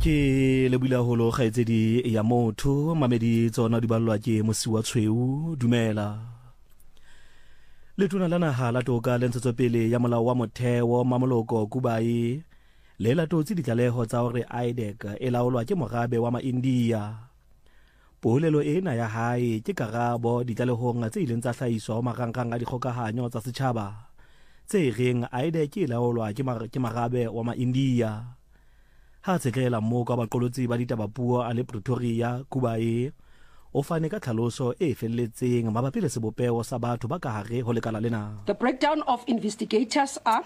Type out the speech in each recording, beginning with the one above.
ke lebula holo khaetsedi ya motho mamedi tsona di balwa ke mosiwa tshweu dumela letona la naha la toka le ntshetsopele ya molao wa motheo Mamoloko Kubayi le la totsi ditlaleho tsa hore IDEC e laolwa ke morabe wa Maindia. Polelo ena ya hae ke karabo ditlalehong tse ileng tsa hlahiswa ho marangrang a dikgokahanyo tsa setjhaba tse reng IDEC e laolwa ke marabe wa Maindia. Ha tsekela mmoka baqolotsi ba ditabapuo a le Pretoria Kubayi o fane ka tlhaloso e felletseng mabapi le sebopeo sa batho ba ka hare ho lekala lena. The breakdown of investigators are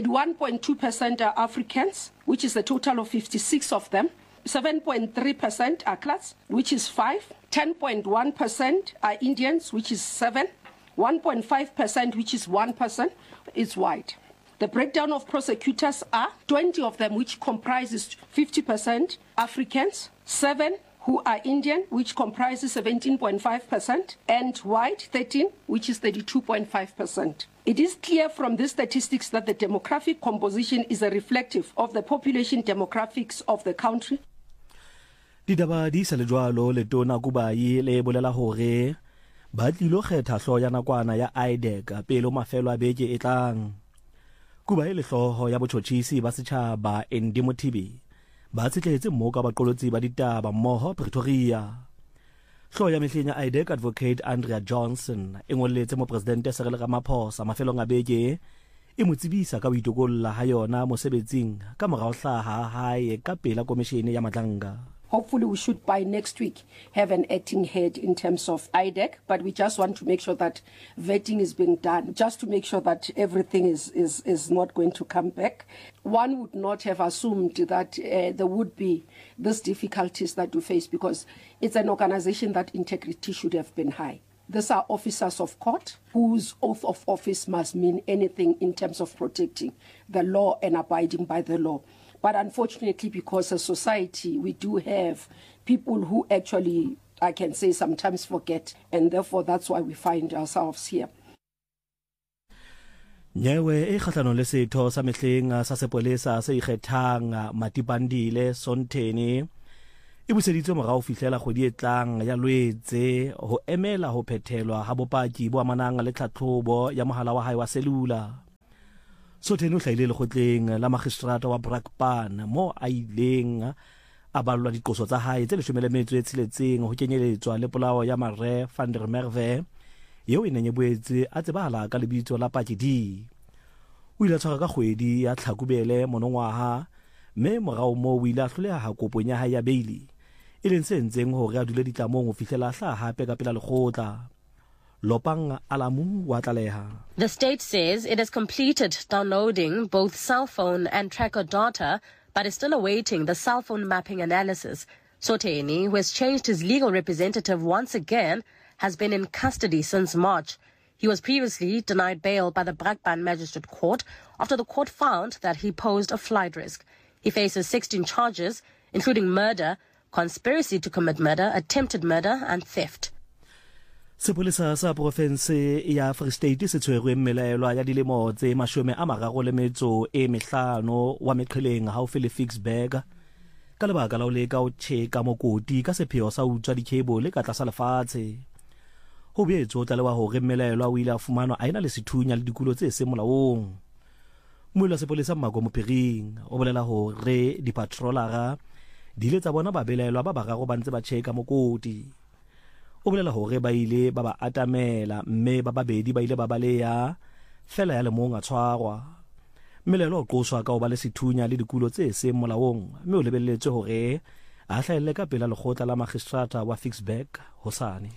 81.2% are Africans, which is a total of 56 of them. 7.3% are Klats, which is 5. 10.1% are Indians, which is 7. 1.5%, which is 1%, is white. The breakdown of prosecutors are 20 of them, which comprises 50% Africans, 7 who are Indian, which comprises 17.5%, and white, 13, which is 32.5%. It is clear from these statistics that the demographic composition is a reflective of the population demographics of the country. Ditaba di sa le jwalo letona Kubayi le bolela hore ba tlilo kgetha hloho ya nakwana ya IDEC pele mafelo a beke e tlang. Kubayi le hloho ya botjhotjhisi ba setjhaba Ndimothibi ba tsetletse mmoka baqolotsi ba ditaba mmoho Pretoria. Hloho ya mehleng ya IDEC Advocate Andrea Johnson e ngolletse mo presidente Cyril Ramaphosa mafelong a beke e mo tsebisa ka boitokolla ha yona mosebetsing ka morao hlaha hae ka pela komishene ya Madlanga. Hopefully we should by next week have an acting head in terms of IDEC, but we just want to make sure that vetting is being done, just to make sure that everything is not going to come back. One would not have assumed that there would be these difficulties that we face because it's an organization that integrity should have been high. These are officers of court whose oath of office must mean anything in terms of protecting the law and abiding by the law. But unfortunately, because as society, we do have people who actually, I can say, sometimes forget. And therefore, that's why we find ourselves here. Nyewe e kgahlano le setho sa mehleng sa sepolesa se ikgethang Matipandile Sontheni e buseditswe morao fihlela kgwedi e tlang ya Lwetse ho emela ho phethelwa ha bopaki bo amanang le tlhatlhobo ya mohala wa hae wa selula. Sontheni o hlaile lekgotleng la magistrata wa Brakpan mo a ileng a balwa diqoso tsa hae tse 16 ho kenyeletswa le polao ya Mare van der Merwe yeo e neng e boetse a tsebahala ka lebitso la Pakedi. O ile a tshwara ka kgwedi ya Tlhakubele monongwaha mme morao mo o ile a hloleha ha kopong ya hae ya beili e leng se ntseng hore a dule ditlamong ho fihlela hlaha hape ka pela lekgotla. Lopang Alamu wa tlaleha. The state says it has completed downloading both cell phone and tracker data, but is still awaiting the cell phone mapping analysis. Sontheni, who has changed his legal representative once again, has been in custody since March. He was previously denied bail by the Brakpan Magistrate Court after the court found that he posed a flight risk. He faces 16 charges, including murder, conspiracy to commit murder, attempted murder, and theft. Sepolesa sa province ya Free State se tshwerwe mmelaelwa ya dilemo tse 35 wa meqheleng haufi le Ficksburg ka lebaka la o leka o tjheka mokoti ka sepheo sa utswa dikebole ka tlasa lefatshe. Ho boetse o tlalewa hore mmelaelwa o ile a fumanwa a ena le sethunya le dikulo tse seng molaong. Moela sepolesa Mmako Mophiring o bolela hore dipatrolara di ile tsa bona ba belaelwa ba bararo ba ntse ba tjheka mokoti. O bolela hore ba ile ba ba atamela mme ba babedi ba ile ba baleya fela ya le mong a tshwarwa. Mmelelo o qoswa ka ho ba le sethunya le dikulo tse seng molaong mme o lebelletswe hore a hlaelle ka pela lekgotla la magistrata wa Ficksburg hosane.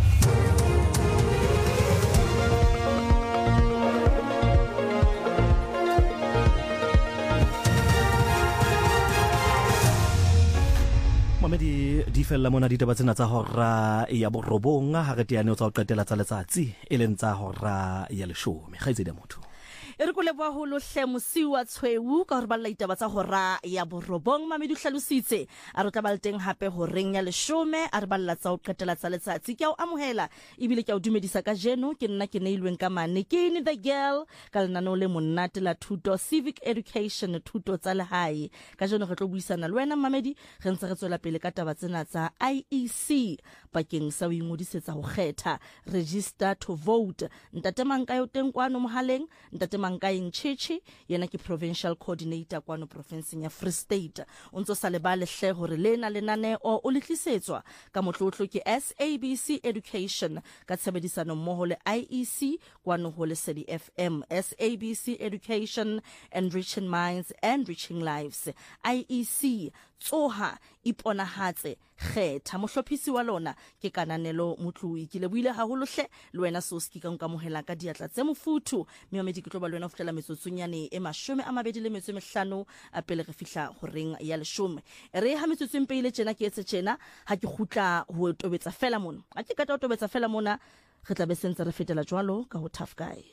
Mamedi di fella mona ditaba tsena tsa hora ya borobong ha re teane o tsa o qetela tsa letsatsi e leng tsa hora ya 10 kgaitsedi ya motho. e re koleboa ho lo hle Mosiwa Tshweu ka hore ba laita tsa hora ya borobong. Mamedi o hlalositse a re tla ba le teng hape ho reng ya 10 a re balla tsa o qetela tsa letsatsi. Ke a o amohela ebile ke a o dumedisa ka jeno ke nna ke neilweng ka mane ke ni the girl ka lenaneo le monate la thuto civic education thuto tsa lehae. Ka jeno re tlo buisana le wena Mamedi re ntse re tswela pele ka taba tsena tsa IEC bakeng sa o ingodisetsa ho kgetha register to vote. Ntate Mankayo teng kwano mohaleng, ntate Mankayi Nchichi yena ke provincial coordinator kwano provinceng ya Free State. O ntso sa lebale hle hore lena lenaneo o letlisetswa ka motlotlo ke SABC Education ka tshebedisano mmoho le IEC kwano ho Lesedi FM. SABC Education, enriching minds, enriching lives. IEC tsoha iponahatse kgetha. Mohlophisi wa lona ke Kananelo Mutlui. Ke lebohile haholo hle le wena Soski ka nkamohela ka diatla tse mofuthu. Memedi ke tlo ba le wena ho fihlela metsotsonyane e 25 a pele re fihla ho reng ya 10. Re ha metsotsong peile tjena ke etse tjena ha ke khutla ho tobetsa fela mona. Ha ke kata ho tobetsa fela mona re tla be sentse re fetela jwalo ka ho Tough Guy.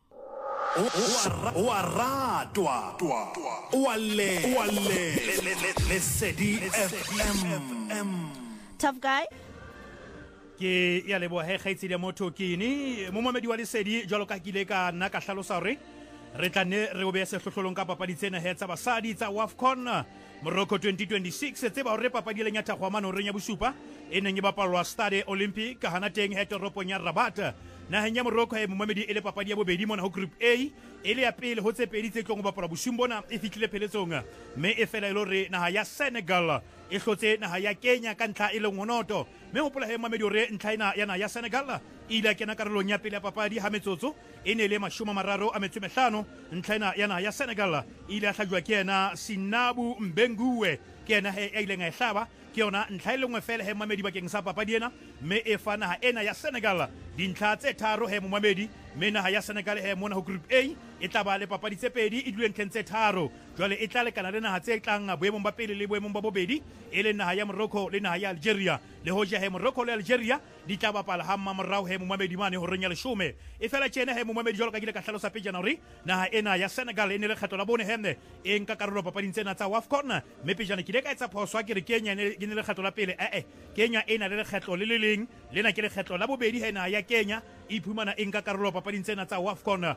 Lesedi FM. Tough Guy ke ya lebo he khaitsi le motho ke ni momamedi wa Lesedi jwalo ka kile ka nna ka hlalosa hore re tla ne re obe se hlohlolong ka papadi tsena he tsa basadi tsa WAFCON Morocco 2026 tse ba hore papadi le nyatha go amana reng ya bosupa e neng e bapalwa Stade Olympic ka hana teng he toropong ya Rabat naheng ya Morocco e momamedi e le papadi ya bobedi mona ho group A e le ya pele ho tse pedi tse tlong go bapala bosumbona e fitlile pheletsong me e fela ile re naha ya Senegal e hlotse naha ya Kenya ka ntlha e le ngonoto me hopola he momamedi hore ntlha ena ya naha ya Senegal ila kena karolong ya pele ya papadi ha metsotso e ne le 35 ntlha ena ya naha ya Senegal ile a hlajwa ke ena Sinabu Mbenguwe ke ena he ile nga ehlaba ke yona ntlha ile ngwe fela he momamedi bakeng sa papadi ena me e fa naha ena ya Senegal dintlha tse tharo he momamedi me naha ya Senegal he mona ho group A e tla ba le papadi tse pedi e dule ntlheng tse tharo jwale e tla lekana le naha tse tlang boemong ba pele le boemong ba bobedi e le naha ya Morocco le naha ya Algeria le hoja he Morocco le Algeria di tla bapala ha mmamorao he momamedi mane ho reng ya 10 e fela tjena he momamedi jwalo ka kile ka hlalosa pejana hore naha ena ya Senegal e ne le kgetho la bone hemne e nka karolo papading tsena tsa WAFCON me pejana kile ka etsa phoso ke re Kenya ne le kgetho la pele Kenya ena le kgetho le leng lena ke le kgetho la bobedi he naha ya Kenya iphumana e nka karolo papading tsena tsa WAFCON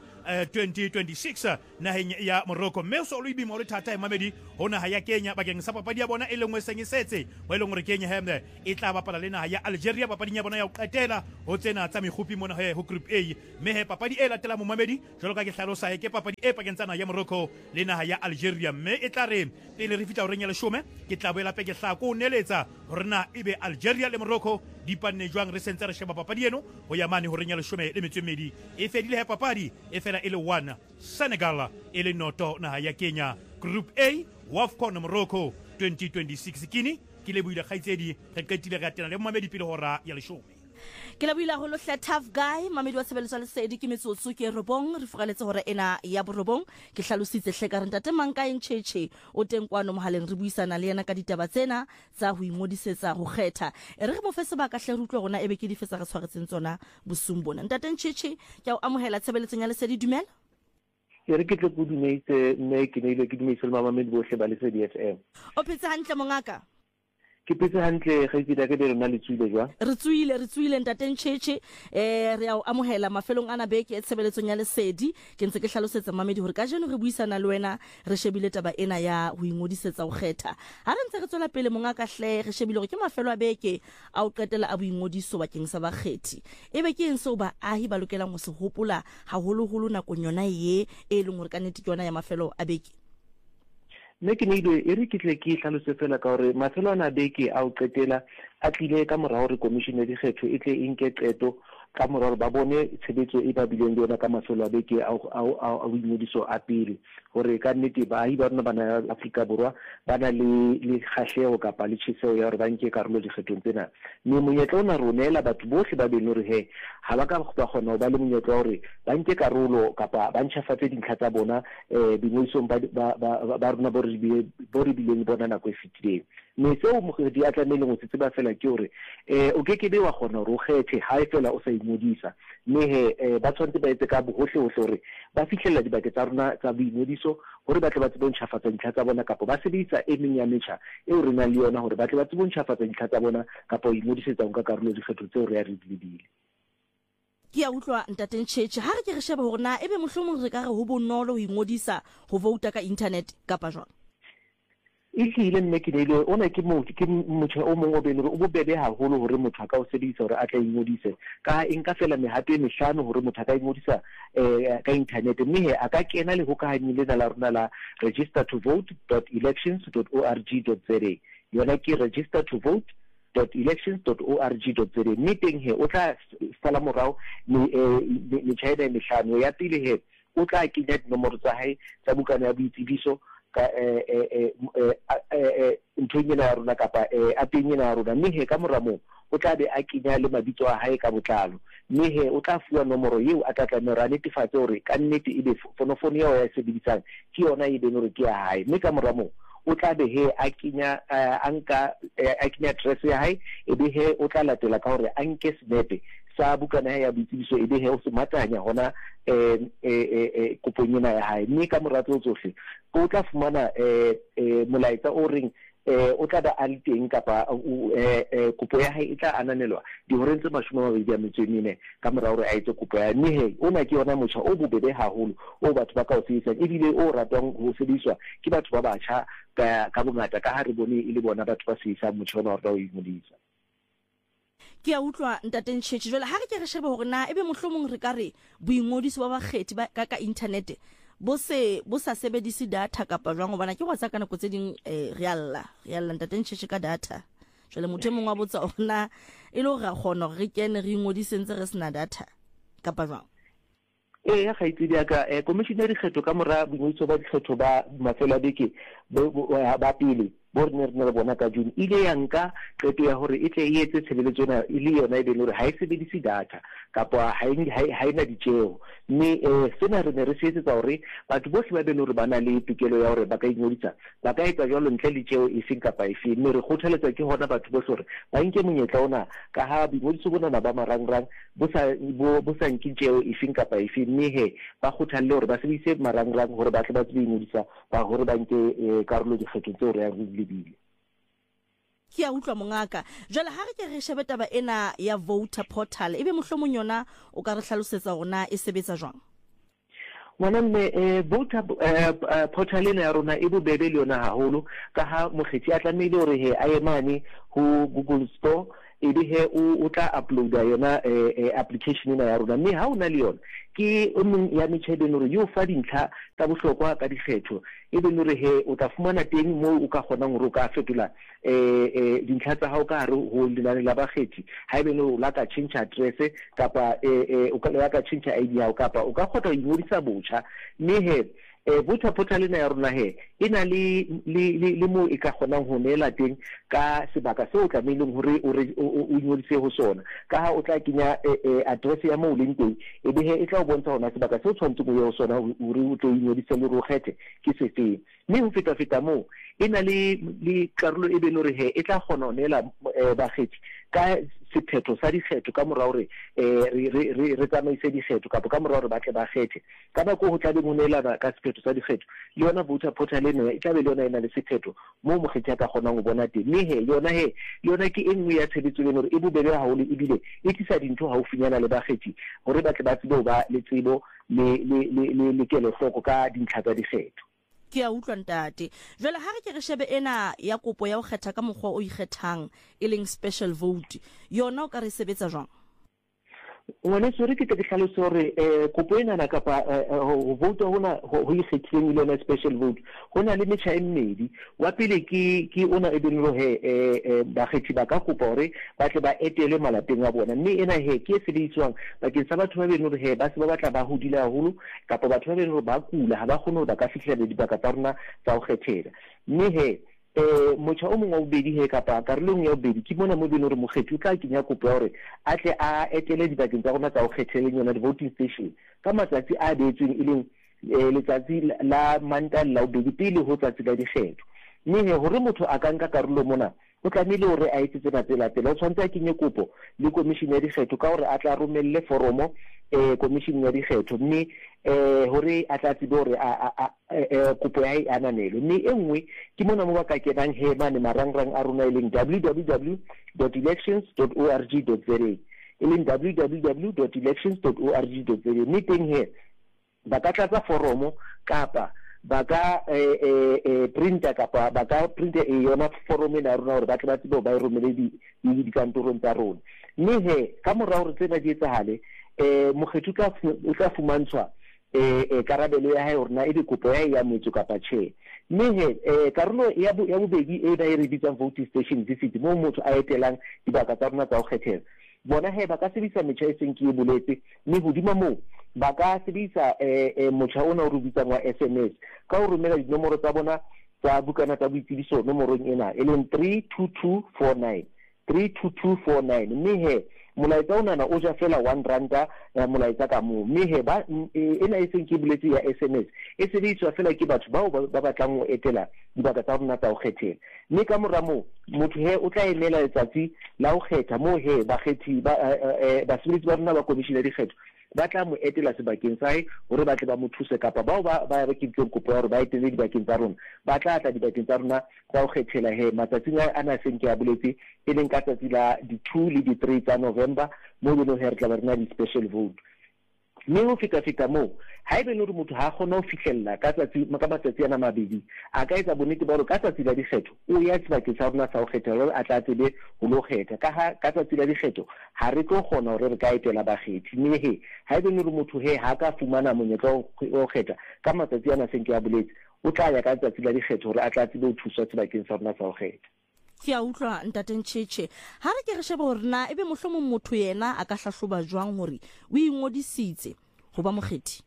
2026 naheng ya Morocco me so lo ibimo le thata e mamedi ho naha ya Kenya bakeng sa papadi ya bona e lengwe sengisetse mo e leng hore Kenya hemne e tla bapala le naha ya Algeria papading ya bona ya ho qetela ho tsena tsa mekhupi mona he ho group A me he papadi e latela mo mamedi jwalo ka ke hlalosa ke papadi e pakeng tsa naha ya Morocco le naha ya Algeria me e tla re pele re fitla ho reng ya 10 ke tla boela peke hla ko neletsa hore na ebe Algeria le Morocco di panne jwang re sentse re sheba papadi eno ho ya mane ho reng ya 10 le metswemedi e fedile he papadi e fela e le 1 Senegal e le noto naha ya Kenya group A WAFCON Morocco 2026 kini ke le buile khaitsedi re qetile re atena le momamedi pele hora ya 10 ke la buila ho lo hla Tough Guy mamedi wa tshebeletso Lesedi ke metsotso ke robong re fugaletse hore ena ya borobong ke hlalositse hle ka re ntate Mankayi Nchichi o teng kwano mohaleng re buisana le yena ka ditaba tsena tsa ho ingodisetsa ho kgetha re re mo fe sebaka hle re utlwe rona ebe ke di fetsa re tshwaretseng tsona bosumbona ntate Nchichi ke a amohela tshebeletsong ya Lesedi dumela re ke tlo budumeitse mme ke ne ile ke dumeise le mamamedi bohle ba Lesedi FM o phetse hantle mongaka ke phetse hantle ga itse ke rena le tswile jwa re tswile ntate Nchichi re a amohela mafelong ana beke e tshebeletsong ya Lesedi ke ntse ke hlalosetsa mamedi hore ka jeno re buisana le wena re shebile taba ena ya ho ingodisetsa ho kgetha ha re ntse re tswela pele mongaka hle re shebile hore ke mafelo a beke a o qetela a boingodiso bakeng sa bakgethi ebe ke eng seo ba ahi ba lokelang ho se hopola haholoholo nakong yona e leng hore ka nnete ke yona ya mafelo a beke mme ke ne ile e re ke tle ke hlalose fela ka hore mafelo ana beke a o qetela a tlile ka morao hore commission ya dikgetho e tle e nke qeto ka morao ba bone tshebetso e ba bileng le yona ka mafelo a beke a ingodiso a pele gore ka nnete baahi ba rona ba naga ya Afrika Borwa ba na le kgatlhego kapa le tšhesego ya gore ba nke karolo dikgethong tsena. Mme monyetla ona re o neela batho botlhe ba beng gore he ga ba ka ba kgona go ba le monyetla wa gore ba nke karolo kapa ba ntšhafatse dintlha tsa bona bingwedisong ba rona bo re bileng bona nako e fetileng. Mme seo mogedi a tlameileng go se tseba fela ke gore o kekebe wa kgona gore o kgethe ga e fela o sa ingwedisa. Mme he ba tshwanetse ba etse ka bogotlhe-gotlhe gore ba fitlhelela dibake tsa rona tsa boingwediso gore ba tle ba tsebe go ntšhafatsa dintlha tsa bona kapa ba sebedisa e meng ya metšha eo re nang le yona gore ba tle ba tsebe go ntšhafatsa dintlha tsa bona kapa go ingwedisetsa ka karolo dikgetho tseo re ya re lebile. Ke a utlwa Ntate Ntšhetše, ha re ke re shebe gore na ebe mohlomong re ka re ho bonolo ho ingodisa ho vouta ka internet kapa jwang? Ehlile mme ke neile ona ke motho o mongwe o beng gore o bobebe haholo gore motho a ka o sebedisa gore a tla ingodise ka e nka fela mehato e mehlano gore motho a ka ingodisa ka internet. Mme he a ka kena le hokahanyi lena la rona la registertovote.elections.org.za yona ke registertovote.elections.org.za. mme teng he o tla sala morao metjha ena e mehlano. Ya pele he o tla kenya dinomoro tsa hae tsa bukana ya boitsebiso ka nthonyena ya rona kapa apeng ena ya rona. Mme he ka mora moo o tla be a kenya le mabitso a hae ka botlalo. Mme he o tla fuwa nomoro eo a tla tlameha a netefatse gore ka nnete ebe fonofono eo ya e sebedisang ke yona e beng gore ke ya hae. Mme ka mora moo o tla be he a kenya address ya hae ebe he o tla latela ka gore a nke senepe sa bukana ya boitsebiso ebe he o se matanya hona kopong ena ya hae. Mme ka mora tseo tsohle o tla fumana molaetsa o reng o tla ba a le teng kapa kopo ya hae e tla ananelwa dihoreng tse 24 ka mora gore a etse kopo ya. Mme he ona ke yona motjha o bobebe haholo o batho ba ka o sebedisang ebile o ratwang ho sebediswa ke batho ba batjha ka bongata ka ha re bone e le bona batho ba sebedisang motjha ona wa ho ingodisa. Ke a utlwa Ntate Ntšhetše, jwale ha re ke re shebe gore na ebe mohlomong re ka re boingodiso ba bakgethi ka internet bo sa sebedise data kapa jwang gobana ke go tsa ka nako tse ding re alla Ntate Ntšhetše ka data. Jwale motho mongwe wa botsa ona e le gore ra kgona gore re kene re ingodisentse re sena data kapa jwang? Ya kgaitsedi ya ka komishene ya dikgetho ka mora boingodiso ba dikgetho ba mafelo a beke ba pele bo re ne re bona ka June ile ya nka qeto ya hore e tle e etse tshebeletso ena e le yona e beng hore ha e sebedise data kapa ha ena ditjeo. Mme sena re ne re se etsetsa hore batho bohle ba beng hore ba na le tokelo ya hore ba ka ingodisa ba ka etsa jwalo ntle le tjeo efeng kapa efeng. Mme re kgothaletsa ke hona batho bohle hore ba nke monyetla ona ka ha boingodiso bona ba marangrang bo sa nke tjeo efeng kapa efeng. Mme he ba kgothalle hore ba sebedise marangrang hore ba tle ba tsebe ingodisa ba hore ba nke karolo dikgethong tseo re ya re lebile. Ke a utlwa mongaka. Jwale ha re ke re shebe taba ena ya voter portal ebe mohlomong yona o ka re hlalosetsa rona e sebetsa jwang? Ngwana mme voter portal ena ya rona e bobebe le yona haholo ka ha mokgethi a tlamehile hore he a ye mane ho Google Store ebe he o tla uploada yona application ena ya rona. Mme ha o na le yona ke o mong ya metjhebe nore yo fa dintlha tsa bohlokwa ka dikgetho ebe nore he o tla fumana teng mo o ka kgonang hore o ka fetola dintlha tsa hao ka hare ho lenane la bakgethi ha ebe no la ka change address kapa o ka la ka change ID ya kapa o ka kgona ho ingodisa botjha. Mme he voter portal ena ya rona he ena le mo e ka kgonang ho neela teng ka sebaka se o tlameileng hore o ingodise ho sona ka ha o tla kenya address ya mo o leng teng ebe he e tla o bontsha hona sebaka se o tshwanetseng ho ya ho sona hore o tlo ingodise le ro kgethe ke sefeng. Mme ho feta mo ena le karolo e be le hore he e tla kgona ho neela bakgethi ka sephetho sa dikgetho ka mora hore re tsamaise dikgetho kapa ka mora hore ba tle ba kgethe ka nako ho tla be mo neelana ka sephetho sa dikgetho le yona voter portal ena e tla be le yona ena le sephetho mo mokgethi a ka kgonang ho bona teng. Mme he yona ke enngwe ya tshebetso le hore e bobebe haholo ebile e tlisa dintho haufinyana le bakgethi hore ba tle ba tsebe ho ba le tsebo le kelohloko ka dintlha tsa dikgetho. Ke a utlwa ntate. Jwale ha re ke re shebe ena ya kopo ya ho kgetha ka mokgwa o ikgethang e leng special vote yona o ka re sebetsa jwang? ngwane sore ke tle ke tlhalose hore kopo ena na kapa ho vote hona ho ikgethileng ile na special vote hona le metjha e mmedi wa pele ke ona e benlo ba kgethi ba ka kopa hore ba tle ba etele malapeng a bona mme ena ke e sebediswang bakeng sa batho ba benlo ba se ba batla ba hodile haholo kapa batho ba benlo ba kula ha ba kgone ho ba ka fihlela dibaka tsa rona tsa ho kgethela mme motjha o mongwe wa bobedi kapa karolong ya bobedi ke mona mo bile hore mokgethi o tla kenya kopo hore a tle a etele dibakeng tsa rona tsa ho kgethela yona di-voting station ka matsatsi a beetsweng e leng letsatsi la Mantaha la bobedi pele ho tsatsi la dikgetho mme hore motho a ka nka karolo mona o tlamehile hore a etsetse matsela o tshwanetse a kenye kopo le komishini ya dikgetho ka hore a tla romelle foromo komishini ya dikgetho mme hore a tla tsebe hore kopo ya hae ananelwe mme e nngwe ke mona mo ba ka kenang mane marangrang a rona e leng www.elections.org.za e leng www.elections.org.za mme teng ba ka tlatsa foromo kapa ba ka printer kapa ba ka printer yona foromo ena rona hore ba tle ba tsebe ba e romele dikantorong tsa rona mme ka mora hore tsena di etsahale mokgethi o tla fumantshwa karabelo ya hae hore na ebe kopo ya ya metso kapa tjhe mme karolo ya bobedi e ba e re bitsang voting station visit mo motho a etelang dibaka tsa rona tsa ho kgethela bona ba ka sebedisa metjha e seng ke e boletse mme hodima moo ba ka sebedisa motjha ona o re bitsang wa SMS ka ho romela dinomoro tsa bona tsa bukana tsa boitsebiso nomorong ena e leng 32249 mme molaetsa ona o ja fela R1 molaetsa ka moo mme ena e seng ke boletse ya SMS e sebediswa fela ke batho bao ba batlang ho etela dibaka tsa rona tsa ho kgethela mme ka mora moo motho o tla emela letsatsi la ho kgetha moo bakgethi basebetsi ba rona ba komishini ya dikgetho ba tla mo etela sebakeng sa hae hore ba tle ba mo thuse kapa bao ba kentseng kopo ya hore ba etele dibakeng tsa rona ba tla tla dibakeng tsa rona tsa ho kgethela matsatsing ana seng ke a boletse e leng ka tsatsi la di-2 le di-3 tsa November mo e leng re tla ba rena di-special vote mme ho feta moo ha ebe le hore motho ha kgona ho fihlella ka matsatsi ana mabedi a ka etsa bonnete ba hore ka tsatsi la dikgetho o ya sebakeng sa rona sa ho kgethela hore a tla tsebe ho lo kgetha ka tsatsi la dikgetho ha re tlo kgona hore re ka etela bakgethi mme ha ebe le hore motho ha ka fumana monyetla o kgetha ka matsatsi ana seng ke a boletse o tla ya ka tsatsi la dikgetho hore a tla tsebe ho thuswa sebakeng sa rona sa ho kgetha ke a utlwa ntateng Tshitjhe ha re ke re sheba hore na ebe mohlomong motho yena a ka hlahloba jwang hore o ingodisitse ho ba mokgethi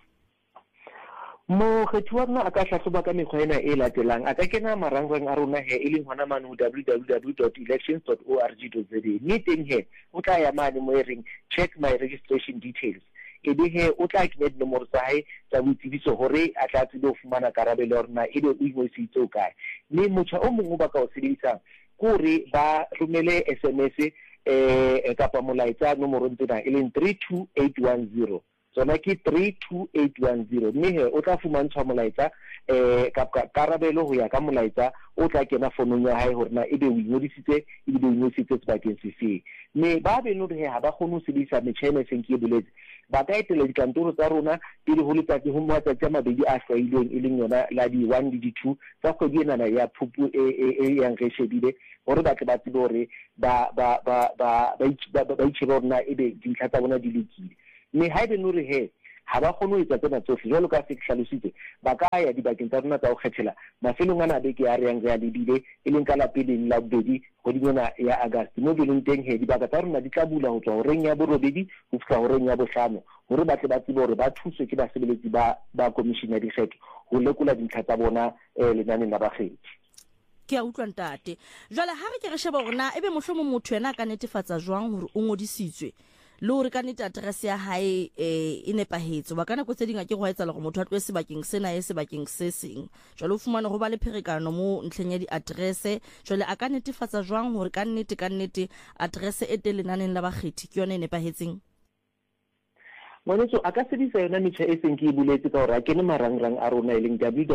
mokgethi wa rona a ka hlahloba ka mekgwa ena e latelang a ka kena marangrang a rona e leng hona mane ho www.elections.org.za mme teng o tla ya mane mo e reng check my registration details ebe o tla kenya dinomoro tsa hae tsa boitsebiso hore a tla tsebe ho fumana karabelo ya rona ebe o ingodisitse o kae mme motjha o mong o ba ka o sebedisang kore ba romele SMS kapa molaetsa nomorong tsena e leng 32810 tsona ke 32810 mme o tla fumantshwa molaetsa kapa karabelo ho ya ka molaetsa o tla kena fonong ya hae hore na ebe o ingodisitse ebile o ingodisitse sebakeng se feng mme ba be le ha ba kgone ho sebedisa metjha e seng ke e boletse ba ka etela dikantoro tsa rona pele ho letsatsi ho matsatsi a mabedi a hlwailweng e leng yona la di-1 le di-2 tsa kgwedi enana ya Phupu e yang re shebile hore ba tle ba tsebe hore ba itjhebe hore na ebe dintlha tsa bona di lokile mme ha ebe nore ha ba kgone ho etsa tsena tsohle jwalo ka se ke hlalositse ba ka ya dibakeng tsa rona tsa ho kgethela mafelong ana beke ya re yang re a lebile e leng ka la peleng la bobedi kgweding ena ya August mo beleng teng dibaka tsa rona di tla bula ho tswa horeng ya borobedi ho fihla horeng ya bohlano hore ba tle ba tsebe hore ba thuswe ke basebeletsi ba komishini ya dikgetho ho lekola dintlha tsa bona lenaneng la bakgethi ke a utlwa ntate jwale ha re ke re sheba hore na ebe mohlomong motho yena ka netefatsa jwang hore o ngodisitswe le hore ka nete address ya hae e nepahetse ba kana go tse dinga ke go etsa le go motho a tloe sebakeng sena sebakeng se seng jwale o fumana go ba le pherekano mo ntlheng ya di-address jwale a ka netefatsa jwang hore ka nnete address e telenaneng la bakgethi ke yona e nepahetseng ngwaneso a ka sebedisa yona metjha e seng ke e buletse ka hore a kene marangrang a rona e leng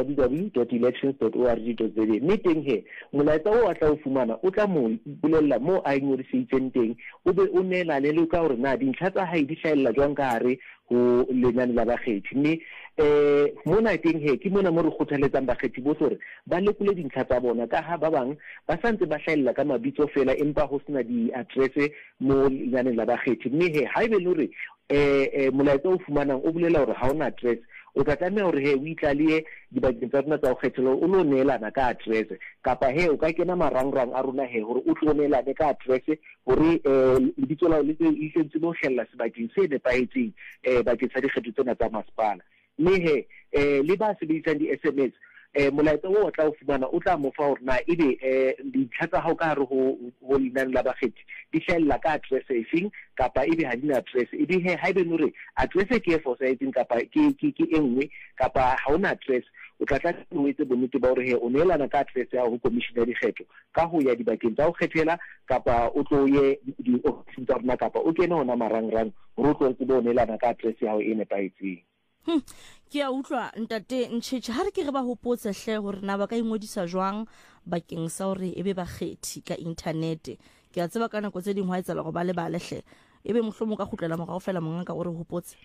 www.elections.org.za mme teng molaetsa o a tla o fumana o tla mo bolella mo a ingodiseditseng teng o be o neelane le ka hore na dintlha tsa hae di hlahella jwang ka hare ho lenane la bakgethi mme mona teng he ke mona mo re kgothaletsang bakgethi bohle hore ba lekole dintlha tsa bona ka ha ba bang ba santse ba hlahella ka mabitso fela empa ho sena di-address mo lenaneng la bakgethi mme he ha ebe le hore molaetsa o fumanang o bolela hore ha ona address o tla tlameha hore he o itlalehe dibakeng tsa rona tsa ho kgethela o lo neelana ka address kapa he o ka kena marangrang a rona he hore o tlo neelane ka address hore lebitso la le tletse bo hlella sebakeng se nepahetseng bakeng sa dikgetho tsena tsa masepala mme he le ba sebedisang di-SMS molaetsa o tla o fumana o tla mo fa hore na ebe dintlha tsa hao ka hare ho lenane la bakgethi di hlahella ka address efeng kapa ebe ha dina address ebe he ha ebe nore address ke e fosahetseng kapa ke e nngwe kapa ha ona address o tla tla o etse bonnete ba hore he o neelana ka address ya ho commission ya dikgetho ka ho ya dibakeng tsa ho kgethela kapa o tlo ye di-office tsa rona kapa o kene hona marangrang hore o tlo tsebe o neelana ka address ya hao e nepahetseng. Ke a utlwa ntate Ntšhetše ha re ke re ba hopotse hle hore na ba ka ingodisa jwang bakeng sa hore ebe bakgethi ka internet ke a tseba ka nako tse dingwe ha etsela go ba le ba lehle ebe mohlomong ka khutlela morago fela mongaka o re hopotse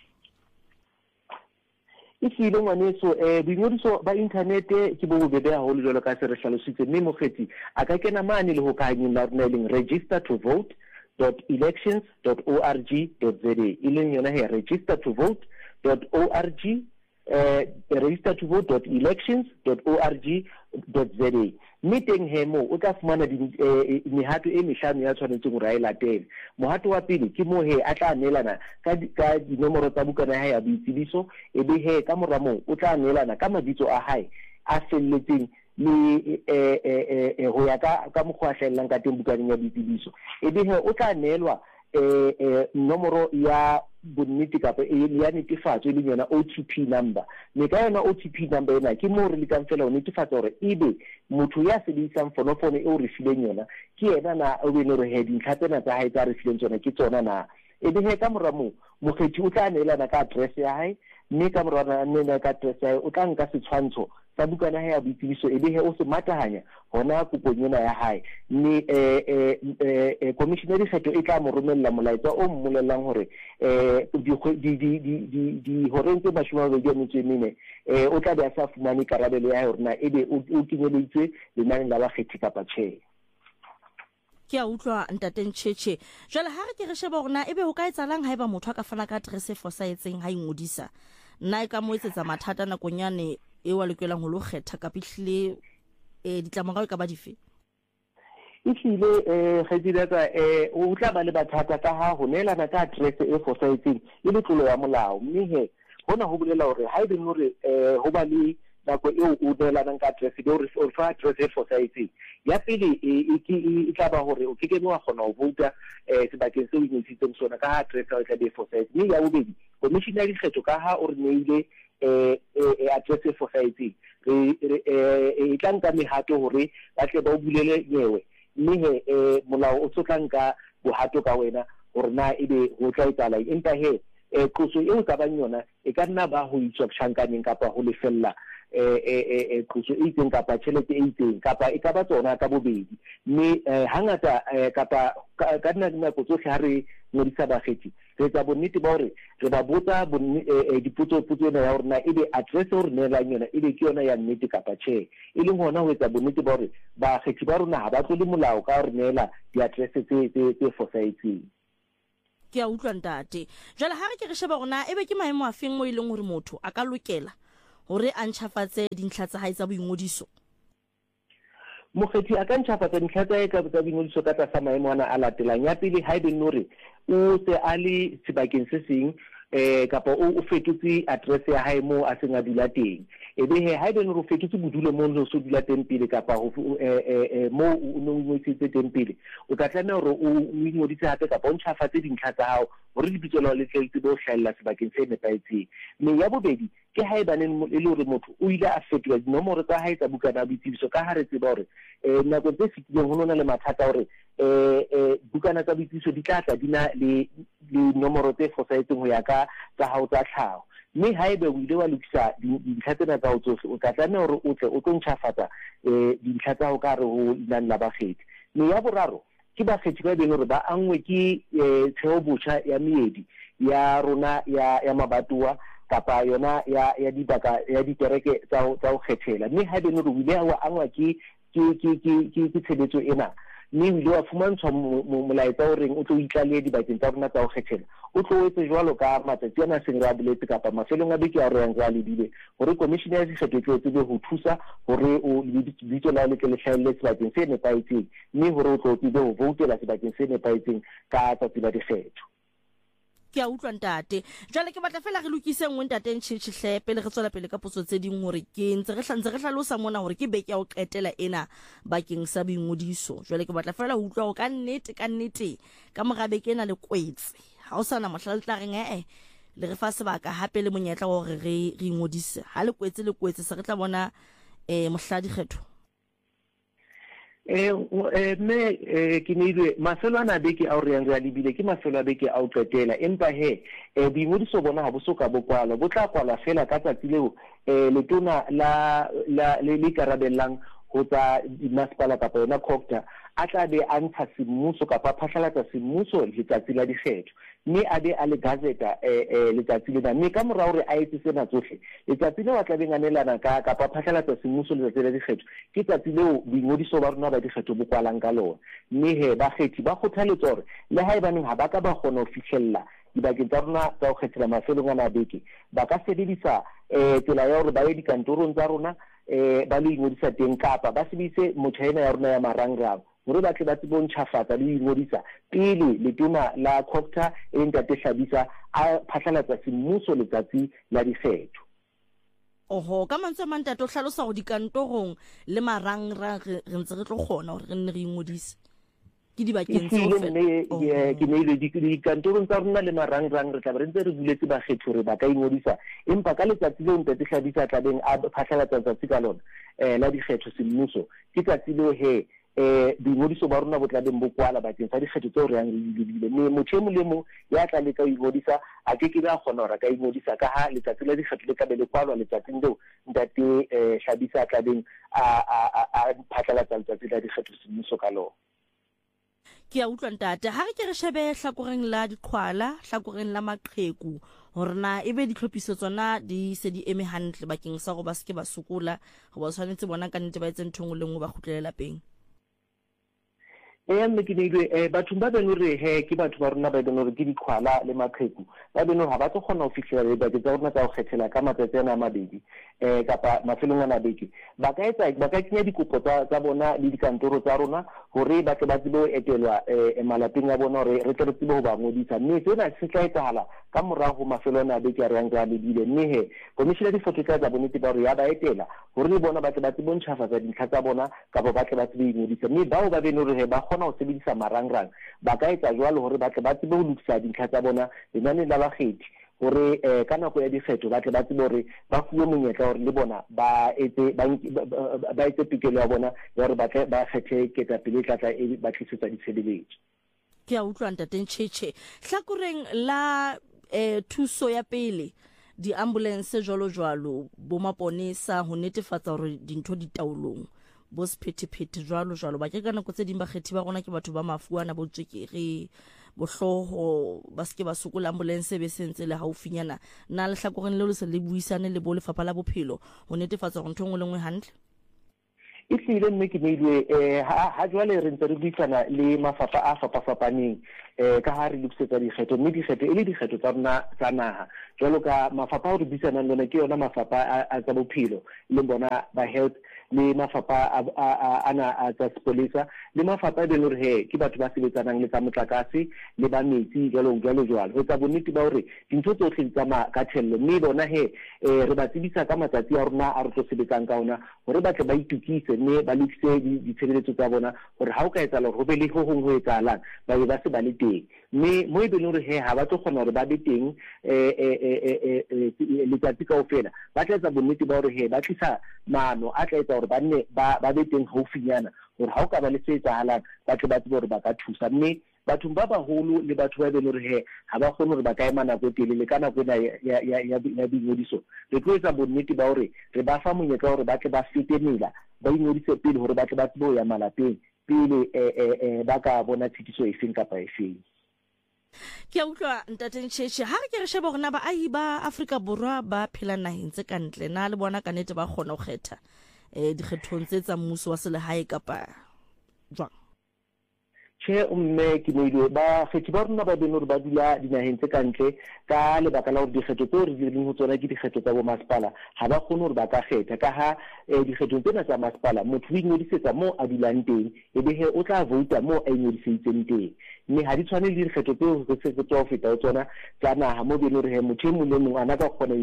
Ifile ngwaneso boingodiso ba internet ke bo bobebe haholo jwalo ka se re hlalositse mme mokgethi a ka kena mane le ho kahanyeng la rona leng register-to-vote.elections.org.za ileng yona he register-to-vote.elections.org.za mme teng he mo o tla fumana mehato e mehlano ya tshwanetseng hore a e latele. Mohato wa pele ke mo he a tla neelana ka dinomoro tsa bukana ya hae ya boitsebiso ebe he ka mora moo o tla neelana ka mabitso a hae a felletseng le ho ya ka mokgwa a hlahellang ka teng bukaneng ya boitsebiso ebe he o tla neelwa nomoro ya bonnete kapa ya netefatso le yona OTP number mme ka yona OTP number ena ke mo re lekang fela ho netefatsa hore ebe motho ya sebedisang fonofono eo re fileng yona ke yena na o bene re he dintlha tsena tsa hae tsa re fileng tsona ke tsona na ebe he ka mora moo mokgethi o tla neelana ka address ya hae mme ka mora nena ka address ya hae o tla nka setshwantsho sa bukana ya boitsebiso ebe he o se matahanya hona kopong ena ya hae mme commission ya dikgetho e tla mo romella molaetsa o mmolellang hore dihoreng tse 24 o tla be a sa fumane karabelo ya hore na ebe o kenyeleditswe lenaneng la bakgethi kapa tjhe. Ke a utlwa ntate Ntšhetše jwale ha re ke re sheba hore na ebe ho ka etsalang ha eba motho a ka fana ka address e fosahetseng ha ingodisa nna e ka mo etsetsa mathata nakonyane e wa lekwelang ho lo kgetha kapihlile ditlamorao ka ba dife Ifile kgethiletsa o tla ba le bathata ka ha ho neelana ka address e fosahetseng e le tlolo ya molao mme he hona ho bolela hore ha ebe hore ho ba le nako eo o neelanang ka address e o fa address e fosahetseng ya pele e tla ba hore o kekebe wa kgona ho vouta sebakeng seo o ingodisitseng sona ka ha address ya o tla be e fosahetse mme ya bobedi commission ya dikgetho ka ha o re neile address e fosahetseng e tla nka mehato hore ba tle ba o bulele nyewe mme he molao o tla nka bohato ka wena hore na ebe ho tla etsahala empa he qoso eo ka bang yona e ka nna ba ho itswa tjhankaneng kapa ho lefella qoso e itseng kapa tjhelete e itseng kapa e ka ba tsona ka bobedi mme hangata kapa ka nako tsohle ha re ngodisa bakgethi re etsa bonnete ba hore re ba botsa dipotso ena ya hore na ebe address o re neelang yona ebe ke yona ya nnete kapa tjhe e leng hona ho etsa bonnete ba hore bakgethi ba rona ha ba tlole molao ka hore neela di-address tse fosahetseng. Ke a utlwa ntate jwale ha re ke re sheba rona ebe ke maemo a feng mo e leng hore motho a ka lokela hore a ntjhafatse dintlha tsa hae tsa boingodiso mokgethi a ka ntjhafatsa dintlha tsa hae tsa boingodiso ka tlasa maemo ana a latelang ya pele ha ebe nore o se a le sebakeng se seng kapa o fetotse address ya hae mo a seng a dula teng ebe he ha ebe nore o fetotse bodulo mo o so dula teng pele kapa mo o ngodisitse teng pele o tla tlameha hore o ingodise hape kapa o ntjhafatse dintlha tsa hao hore lebitso la hao le tle bo hlahella sebakeng se nepahetseng mme ya bobedi ke ha eba neng e le hore motho o ile a fetola dinomoro tsa hae tsa bukana ya boitsebiso ka ha re tseba hore nako tse fetileng ho nona le mathata hore bukana tsa boitsebiso di tla tla di na le nomoro tse fosahetseng ho ya ka tsa hao tsa tlhaho mme ha ebe o ile wa lokisa dintlha tsena tsa ho tsohle o tla tlameha hore o tle o tlo ntjhafatsa dintlha tsa ho ka re ho inane la bakgethi mme ya boraro ke bakgethi ba beng hore ba angwe ke theobotjha ya meedi ya rona ya mabatoa kapa yona ya dibaka ya ditereke tsa o kgethela mme ha beng re bile wa angwa ke tshebetso ena mme le wa fumantshwa molaetsa o reng o tlo itlalehe dibakeng tsa rona tsa o kgethela o tlo etse jwalo ka matsatsi ana seng ra boletse kapa mafelong a beke a re yang ra lebile hore commission ya dikgetho tlo tsebe ho thusa hore o bitso la le ke le hlahelle sebakeng se nepaetseng mme hore o tlo tsebe ho voutela sebakeng se nepaetseng ka tsatsi la dikgetho. Ke a utlwa ntate jwale ke batla fela re lokise nngwe ntate ntšhitšhihle pele re tswela pele ka potso tse ding hore ke ntse re hlalosa mona hore ke beke ya o qetela ena bakeng sa boingodiso jwale ke batla fela ho utlwa ho ka nnete ka mora beke ena le kwetse ha o sana mohla le tla reng le re fa sebaka hape le monyetla wa hore re ingodise ha le kwetse se re tla bona mohla dikgetho ke neilwe mafelo ana beke a re yang re a lebile ke mafelo a beke a o qetela empa boingodiso bona ha bo soka bo kwala bo tla kwala fela ka tsatsi leo letona le karabellang ho tsa masepala kapa yona COGTA a tla be a ntsha semmuso kapa phatlalatsa semmuso letsatsi la dikgetho mme a be a le gazeta letsatsi lena mme ka mora hore a etse sena tsohle letsatsi leo a tla beng anelana kapa phatlalatsa semmuso letsatsi la dikgetho ke tsatsi leo boingodiso ba rona ba dikgetho bo kwalang ka lona mme bakgethi ba kgothaletsa hore le haebaneng ha ba ka ba kgona ho fihlella dibakeng tsa rona tsa ho kgethela mafelong ana beke ba ka sebedisa tsela ya hore ba ye dikantorong tsa rona ba lo ingodisa teng kapa ba sebedise motjhaena ya rona ya marangrang hore ba tle ba tsebo ntjhafatsa le ingodisa pele letona la COGTA ntate Hlabisa a phatlalatsa semmuso letsatsi la dikgetho. Oho ka mantswe a mantate o hlalosa hore dikantorong le marangrang re ntse re tlo kgona hore re nne re ingodise ke dibakeng tsohle ke neile dikantorong tsa rona le marangrang re tla be re ntse re buletse bakgethi hore ba ka ingodisa empa ka letsatsi leo ntate Hlabisa tla beng a phatlalatsa tsatsi ka lona la dikgetho semmuso ke tsatsi leo boingodiso ba rona bo tla beng bo kwala bakeng sa dikgetho tseo re yang re lebile mme motho e mong le mong ya tla le ka ingodisa a ke ba kgona hore ka ingodisa ka ha letsatsi la dikgetho le ka be le kwalwa letsatsing leo ntate Hlabisa tla beng a phatlalatsa letsatsi la dikgetho semmuso ka lona. Ke a utlwa ntate ha re ke re shebe hlakoreng la diqhwala hlakoreng la maqheku hore na ebe ditlhophiso tsona di se di eme hantle bakeng sa go ba se ke ba sokola go ba tshwanetse bona ka nnete ba etse ntho ngwe le ngwe ba kgutlela lapeng. Mme ke neilwe batho ba beng hore ke batho ba rona ba beng hore ke diqhwala le maqheku ba beng hore ha ba tlo kgona ho fihlela dibakeng tsa rona tsa ho kgethela ka matsatsi ana a mabedi kapa mafelong ana beke ba ka kenya dikopo tsa bona le dikantoro tsa rona hore ba tle ba tsebe ho etelwa malapeng a bona hore re tle re tsebe ho ba ngodisa mme sena se tla etsahala ka morago mafelo ana beke a re yang re a lebile mme commission ya dikgetho tla etsa bonnete ba hore ya ba etela hore le bona ba tle ba tsebe ho ntjhafatsa dintlha tsa bona kapa ba tle ba tsebe ho ingodisa mme bao ba beng hore ba kgona ho sebedisa marangrang ba ka etsa jwalo hore ba tle ba tsebe ho lokisa dintlha tsa bona lenaneng la bakgethi hore ka nako ya dikgetho ba tle ba tsebe hore ba fuwe monyetla hore le bona ba etse pikelo ya bona ya hore ba kgethe ketapele tlatla ba tlisetsa ditshebeletso. Ke a utlwa ntate Ntšhetše hlakoreng la thuso ya pele di-ambulance jwalo bo maponesa ho netefatsa hore dintho di taolong bo sephethephethe jwalo ba ke ka nako tse ding bakgethi ba rona ke batho ba mafuana bo tswekere bohloho ba se ke ba sokola ambulance be sentse le haufinyana na le hlakoreng le se le buisane le bo lefapha la bophelo ho netefatsa hore ntho ngwe le ngwe hantle. E tlile mme ke neilwe ha jwale re ntse re buisana le mafapha a fapafapaneng ka ha re lokisetsa dikgetho mme dikgetho e le dikgetho tsa rona tsa naha jwalo ka mafapha a re buisanang lona ke yona mafapha a tsa bophelo le bona ba health le mafapha ana a tsa sepolesa le mafapha a beng hore ke batho ba sebetsanang le tsa motlakase le ba metsi jwalo ho etsa bonnete ba hore dintho tsohle di tsamaya ka thello mme bona re ba tsebisa ka matsatsi a rona a re tlo sebetsang ka ona hore ba tle ba itukise mme ba lokise ditshebeletso tsa bona hore ha o ka etsahala hore ho be le ho hong ho etsahalang ba be ba se ba le teng mme mo e beng hore ha ba tlo kgona hore ba be teng letsatsi kaofela ba tla etsa bonnete ba hore ba tlisa maano a tla etsa hore ba nne ba be teng haufinyana hore ha o ka ba le se etsahalang ba tle ba tsebe hore ba ka thusa mme bathong ba baholo le batho ba beng hore ha ba kgone hore ba ka ema nako e telele ka nako ena ya boingodiso re tlo etsa bonnete ba hore re ba fa monyetla hore ba tle ba fete mela ba ingodise pele hore ba tle ba tsebe ho ya malapeng pele ba ka bona tshitiso efeng kapa efeng. Ke utlwa ntate Ntšhetše ha re ke re sheba gore baahi ba Afrika Borwa ba phela naheng tse kantle na le bona ka nnete ba kgona go kgetha dikgethong tse tsa mmuso wa selehae kapa jwang? Che mme ke moile ba kgethi ba rona ba bene hore ba dula dinaheng tse kantle ka lebaka la hore dikgetho tseo re di leng ho tsona ke dikgetho tsa bo masepala ha ba kgone hore ba ka kgetha ka ha dikgetho tsena tsa masepala motho o ingodisetsa mo a dulang teng ebe he o tla vouta mo a ingodiseditseng teng mme ha di tshwane le dikgetho tseo re se tsa ho feta ho tsona tsa naha mo bene hore he motho e mong le mong ana ka kgona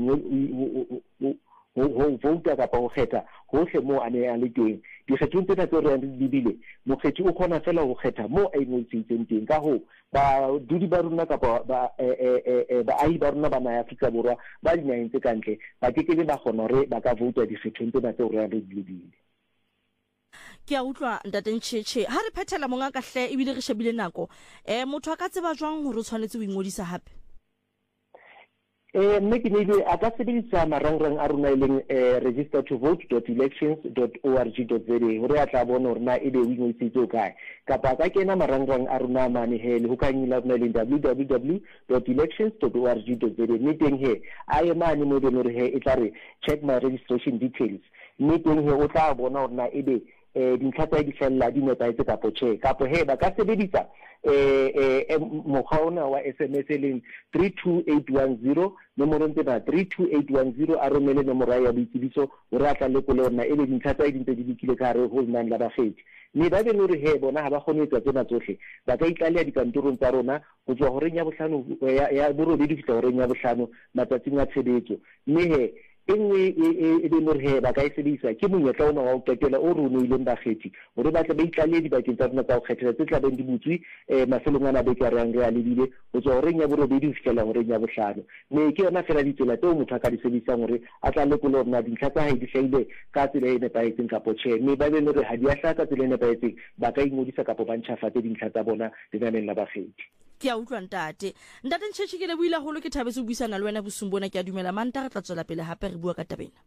ho vouta kapa ho kgetha hohle mo a ne a le teng. Dikgethong tsena tse re di bile mokgethi o kgona fela ho kgetha mo a ingodiseditseng teng ka ho ba dudi ba rona kapa baahi ba rona ba naha ya Afrika Borwa ba dinaheng tse kantle ba kekebe ba kgona hore ba ka vouta dikgethong tsena tse re di lebile. Ke a utlwa ntate Ntšhetše ha re phethela monga ka hle ebile re shebile nako motho a ka tseba jwang hore o tshwanetse ho ingodisa hape? Mme ke ne a ka sebedisa marangrang a rona leng register2vote.elections.org.za hore a tla bona hore na ebe o ingodisitse o kae kapa ka kena marangrang a rona mane he le ho ka nyila rona leng www.elections.org.za mme teng he a ye mane mo bene hore he e tla re check my registration details mme teng he o tla bona hore na ebe dintlha tsa di hlella di nepahetse kapo tjhe kapo he ba ka sebedisa mokgwa ona wa SMS leng 32810 nomorong tsena 32810 a romele nomoro ya boitsebiso hore a tla lekole hore na ebe dintlha tsa di ntse di dikile ka hare ho lenane la bakgethi mme ba bene hore he bona ha ba kgone etsa tsena tsohle ba ka itlaleha dikantorong tsa rona go tswa horeng ya bohlano ya borobedi fihla horeng ya bohlano matsatsing a tshebetso mme he engwe e be hore he ba ka e sebedisa ke monyetla ona wa ho qetela o rona ileng bakgethi hore ba tle ba itlalehe dibakeng tsa rona tsa ho kgethela tse tla beng di butswe mafelong ana beke re a lebile ho tswa horeng ya borobedi ho fihlela horeng ya bohlano mme ke yona fela ditsela tseo motho a ka di sebedisang hore a tla lekole hore na dintlha tsa hae di hlahile ka tsela e nepahetseng kapo tjhe mme ba bene hore ha di a hlaha ka tsela e nepahetseng ba ka ingodisa kapo ba ntjhafatse dintlha tsa bona lenaneng la bakgethi. Ke a utlwa ntate Ntšhetše ke lebohile haholo ke thabetse ho buisana le wena bosung bona ke a dumela manta re tla tswela pele hape re bua ka tabena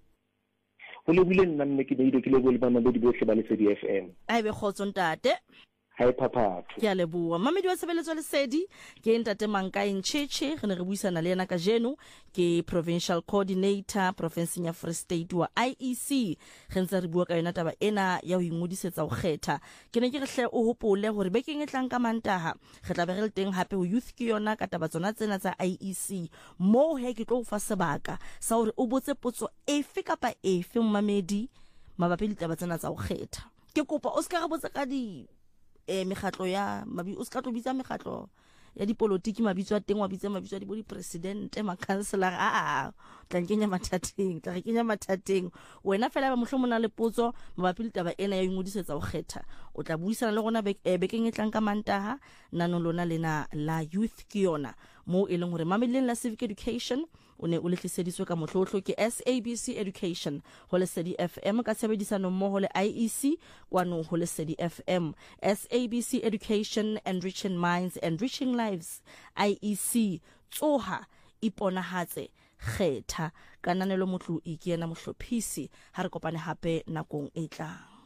ho lebile nna mme ke ne ke lebohile mamedi bohle ba Lesedi FM a ebe kgotso ntate Hai phaphatho. Ke a leboha mamedi wa tshebeletso Lesedi ke ntate Mankae Ntšhetše re ne re buisana le yena ka jeno ke provincial coordinator provinceng ya Free State wa IEC ge ntse re bua ka yona taba ena ya ho ingodisetsa ho kgetha ke ne ke re hle o hopole hore bekeng e tlang ka Mantaha re tla be re le teng hape ho youth ke yona ka taba tsona tsena tsa IEC mo he ke tlo fa sebaka sa hore o botse potso efe kapa efe mmamedi mabapi le taba tsena tsa ho kgetha ke kopa o se ka re botsa ka di mekgatlo ya o se ka tlo bitsa mekgatlo ya dipolotiki mabitso a teng wa bitsa mabitso a di presidente makhanselara tla nkenya mathateng wena fela ba mohlomong na le potso mabapi le taba ena ya ingodisetsa ho kgetha o tla buisana le rona bekeng e tlang ka Mantaha nano lona lena la youth ke yona mo e leng hore mameleng la civic education o ne o letliseditswe ka mohllohlo ke SABC Education ho Lesedi FM ka tshebedisano mmoho le IEC kwano ho Lesedi FM SABC Education Enriching Minds Enriching Lives IEC tsoha iponahatse kgetha kananelo motlu ikena mohlophisi ha re kopane hape nakong e tlang.